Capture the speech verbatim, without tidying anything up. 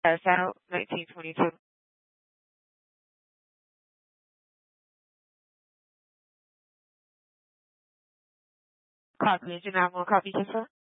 Pass out, nineteen twenty-two. Copy. Engine nine one, copy, yes, sir.